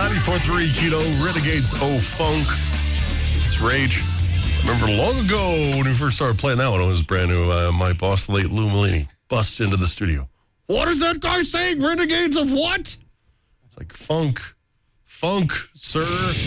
94.3 Kilo, Renegades O-Funk. It's Rage. I remember long ago when we first started playing that one, it was brand new. My boss, the late Lou Malini, busts into the studio. What is that guy saying? Renegades of what? It's like funk, sir.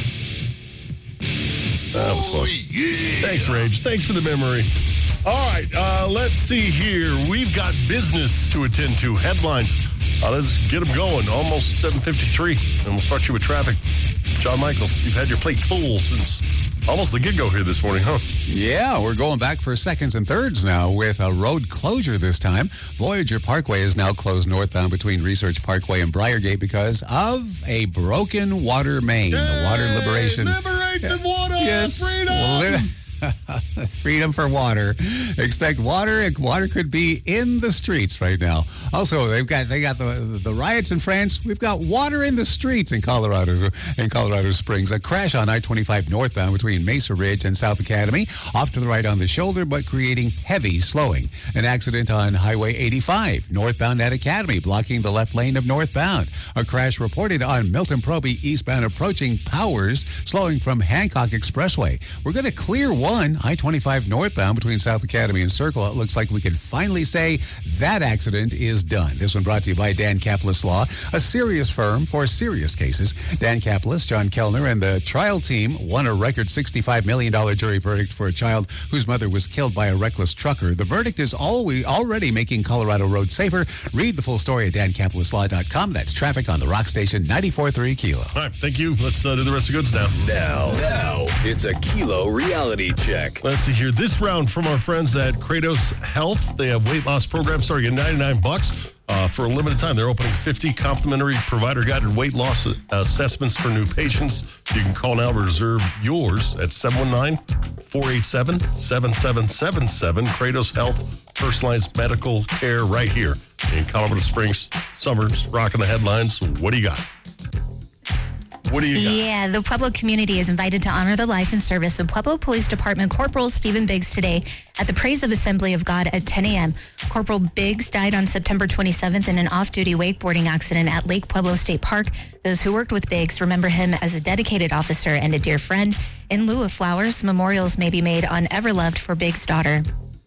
That was fun. Yeah. Thanks, Rage. Thanks for the memory. All right, let's see here. We've got business to attend to. Headlines. Let's get them going. Almost 7:53, and we'll start you with traffic. John Michaels, you've had your plate full since almost the get-go here this morning, huh? Yeah, we're going back for seconds and thirds now with a road closure this time. Voyager Parkway is now closed northbound between Research Parkway and Briargate because of a broken water main. Yay! The Water Liberation. Liberate the water! Yes. Freedom! Freedom for water. Expect water. Water could be in the streets right now. Also, they got the riots in France. We've got water in the streets in Colorado Springs. A crash on I-25 northbound between Mesa Ridge and South Academy. Off to the right on the shoulder, but creating heavy slowing. An accident on Highway 85 northbound at Academy, blocking the left lane of northbound. A crash reported on Milton Proby eastbound approaching Powers, slowing from Hancock Expressway. We're going to clear one I-25 northbound between South Academy and Circle. It looks like we can finally say that accident is done. This one brought to you by Dan Capitalist Law, a serious firm for serious cases. Dan Capitalist, John Kellner, and the trial team won a record $65 million jury verdict for a child whose mother was killed by a reckless trucker. The verdict is already making Colorado roads safer. Read the full story at dancapitalistlaw.com. That's traffic on the Rock Station 94.3 Kilo. All right, thank you. Let's do the rest of the goods now. Now, it's a Kilo reality check. Let's see here. This round from our friends at Kratos Health. They have weight loss programs starting at $99 for a limited time. They're opening 50 complimentary provider-guided weight loss assessments for new patients. You can call now to reserve yours at 719-487-7777. Kratos Health, personalized medical care right here in Colorado Springs. Summers, rocking the headlines. What do you got? What do you got? Yeah, the Pueblo community is invited to honor the life and service of Pueblo Police Department Corporal Stephen Biggs today at the Praise of Assembly of God at 10 a.m. Corporal Biggs died on September 27th in an off-duty wakeboarding accident at Lake Pueblo State Park. Those who worked with Biggs remember him as a dedicated officer and a dear friend. In lieu of flowers, memorials may be made on Everloved for Biggs' daughter.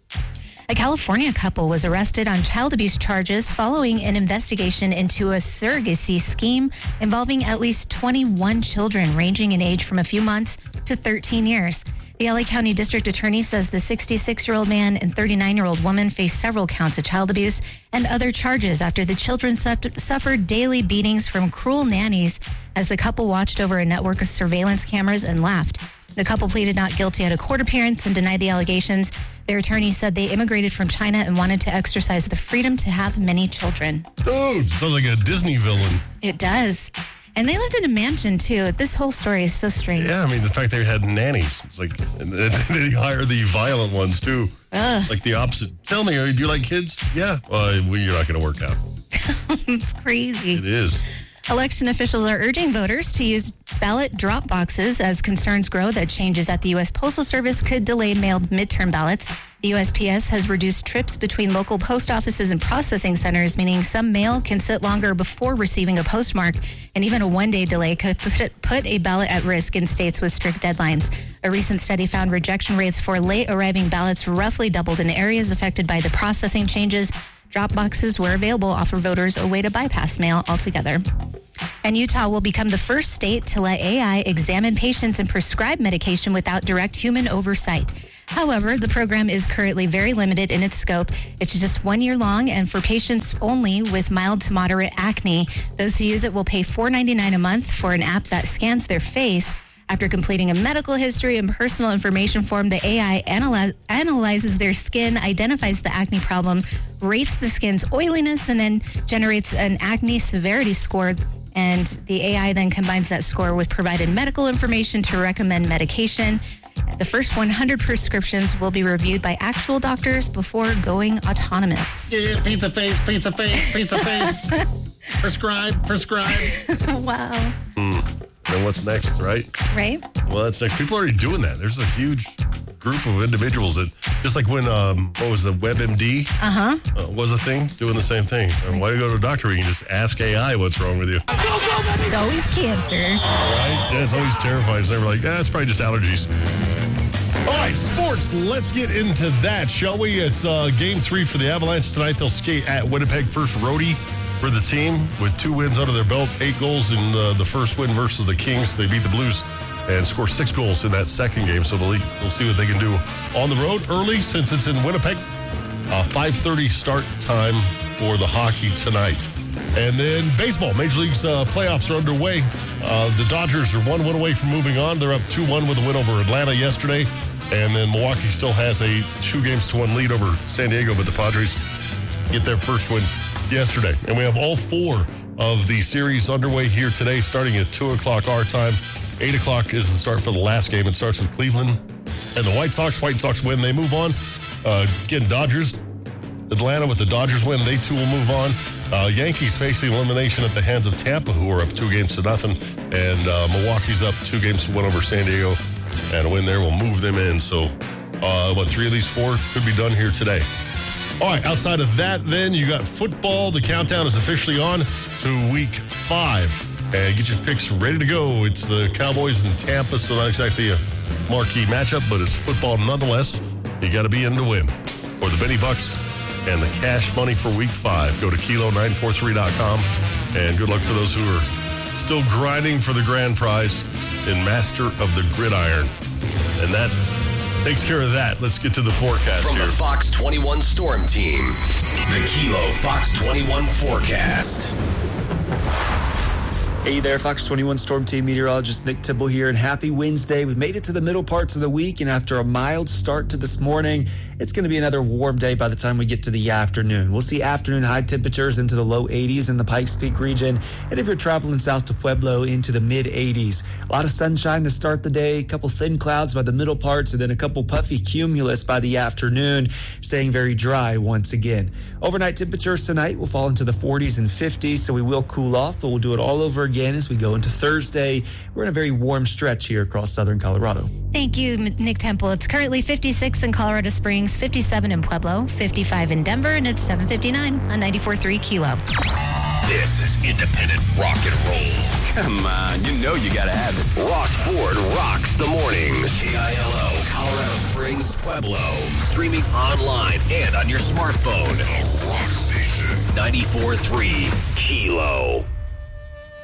A California couple was arrested on child abuse charges following an investigation into a surrogacy scheme involving at least 21 children ranging in age from a few months to 13 years. The LA County District Attorney says the 66-year-old man and 39-year-old woman faced several counts of child abuse and other charges after the children suffered daily beatings from cruel nannies as the couple watched over a network of surveillance cameras and laughed. The couple pleaded not guilty at a court appearance and denied the allegations. Their attorney said they immigrated from China and wanted to exercise the freedom to have many children. Dude, sounds like a Disney villain. It does. And they lived in a mansion, too. This whole story is so strange. Yeah, I mean, the fact they had nannies. It's like, and they hire the violent ones, too. Ugh. Like the opposite. Tell me, do you like kids? Yeah. Well, you're not going to work out. It's crazy. It is. Election officials are urging voters to use ballot drop boxes as concerns grow that changes at the U.S. Postal Service could delay mailed midterm ballots. The USPS has reduced trips between local post offices and processing centers, meaning some mail can sit longer before receiving a postmark, and even a one-day delay could put a ballot at risk in states with strict deadlines. A recent study found rejection rates for late-arriving ballots roughly doubled in areas affected by the processing changes. Drop boxes where available offer voters a way to bypass mail altogether. And Utah will become the first state to let AI examine patients and prescribe medication without direct human oversight. However, the program is currently very limited in its scope. It's just 1 year long and for patients only with mild to moderate acne. Those who use it will pay $4.99 a month for an app that scans their face. After completing a medical history and personal information form, the AI analyzes their skin, identifies the acne problem, rates the skin's oiliness, and then generates an acne severity score. And the AI then combines that score with provided medical information to recommend medication. The first 100 prescriptions will be reviewed by actual doctors before going autonomous. Yeah, pizza face. Prescribe. Wow. And what's next, right? Right? Well, that's next. People are already doing that. There's a huge group of individuals that, just like when, what was the WebMD was a thing, doing the same thing. Why do you go to a doctor where you can just ask AI what's wrong with you? It's always cancer. Right? Yeah, it's always terrifying. It's never like, it's probably just allergies. All right, sports. Let's get into that, shall we? It's Game 3 for the Avalanche tonight. They'll skate at Winnipeg. First roadie for the team with 2 wins under their belt, 8 goals in the first win versus the Kings. They beat the Blues and score 6 goals in that second game. So we'll see what they can do on the road early since it's in Winnipeg. 5:30 start time for the hockey tonight. And then baseball, Major League's playoffs are underway. The Dodgers are 1 win away from moving on. They're up 2-1 with a win over Atlanta yesterday. And then Milwaukee still has a 2-1 lead over San Diego, but the Padres get their first win yesterday. And we have all 4 of the series underway here today, starting at 2 o'clock our time. 8 o'clock is the start for the last game. It starts with Cleveland and the White Sox. White Sox win, they move on. Again, Dodgers, Atlanta with the Dodgers win, they too will move on. Yankees facing elimination at the hands of Tampa, who are up 2-0. And Milwaukee's up 2-1 over San Diego. And a win there will move them in. So, 3 of these 4 could be done here today. All right, outside of that, then, you got football. The countdown is officially on to Week 5. And get your picks ready to go. It's the Cowboys and Tampa, so not exactly a marquee matchup, but it's football nonetheless. You got to be in to win. For the Benny Bucks and the cash money for Week 5, go to kilo943.com. And good luck for those who are still grinding for the grand prize in Master of the Gridiron. And that takes care of that. Let's get to the forecast From here. the Fox 21 Storm Team, the Kilo Fox 21 forecast. Hey there, Fox 21 Storm Team meteorologist Nick Tibble here, and happy Wednesday. We've made it to the middle parts of the week, and after a mild start to this morning, it's going to be another warm day by the time we get to the afternoon. We'll see afternoon high temperatures into the low 80s in the Pikes Peak region, and if you're traveling south to Pueblo, into the mid 80s. A lot of sunshine to start the day, a couple thin clouds by the middle parts, and then a couple puffy cumulus by the afternoon, staying very dry once again. Overnight temperatures tonight will fall into the 40s and 50s, so we will cool off, but we'll do it all over again as we go into Thursday. We're in a very warm stretch here across southern Colorado. Thank you, Nick Temple. It's currently 56 in Colorado Springs, 57 in Pueblo, 55 in Denver, and it's 7:59 on 94.3 Kilo. This is independent rock and roll. Come on, you know you gotta have it. Ross Ford rocks the mornings. KILO, Colorado Springs, Pueblo. Streaming online and on your smartphone. The Rock Station. 94.3 Kilo.